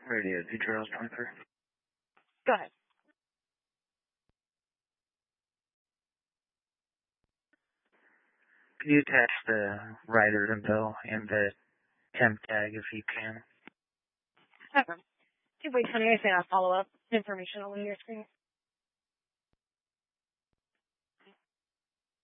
Radio 2 Charles 23. Go ahead. Could you attach the rider's info and the temp tag if you can? Okay. Wait, honey, I say I'll follow up information on your screen.